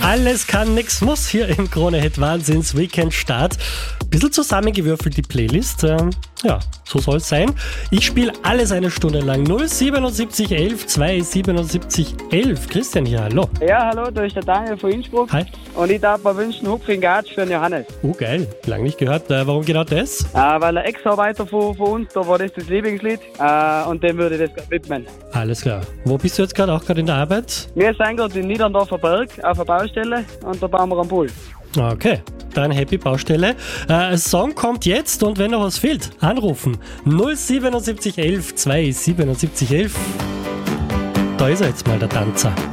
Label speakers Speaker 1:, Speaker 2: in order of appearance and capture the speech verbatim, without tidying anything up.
Speaker 1: Alles kann, nix muss hier im Krone-Hit Wahnsinns Weekend Start. Bisschen zusammengewürfelt die Playlist. Ähm, ja, so soll es sein. Ich spiele alles eine Stunde lang. null siebenundsiebzig elf zweihundertsiebenundsiebzig elf. Christian hier, hallo.
Speaker 2: Ja, hallo, da ist der Daniel von Innsbruck.
Speaker 1: Hi.
Speaker 2: Und ich darf mir wünschen, Hupfing Gatsch für den Johannes.
Speaker 1: Oh, geil. Lang nicht gehört. Äh, warum genau das?
Speaker 2: Äh, weil ein Ex-Arbeiter von, von uns, da war das das Lieblingslied. Äh, und dem würde ich das widmen.
Speaker 1: Alles klar. Wo bist du jetzt gerade? Auch gerade in der Arbeit?
Speaker 2: Wir sind gerade in Niederndorfer Berg auf der Baustelle und da bauen wir einen Pool.
Speaker 1: Okay, dann Happy Baustelle. Äh, Song kommt jetzt und wenn noch was fehlt, anrufen. null siebenundsiebzig elf zweihundertsiebenundsiebzig elf. Da ist er jetzt mal, der Tanzer.